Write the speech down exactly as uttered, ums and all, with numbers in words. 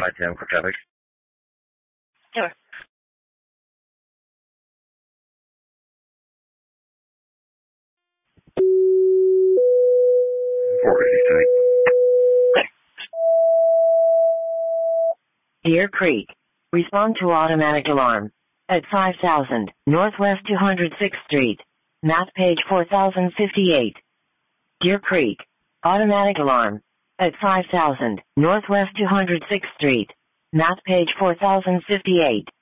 five ten, quick traffic. Sure. four fifty-six. Deer Creek. Respond to automatic alarm. At five thousand, Northwest two hundred sixth Street. Map page four thousand fifty-eight. Deer Creek. Automatic alarm. At five thousand, Northwest two hundred sixth Street. Map page four thousand fifty-eight.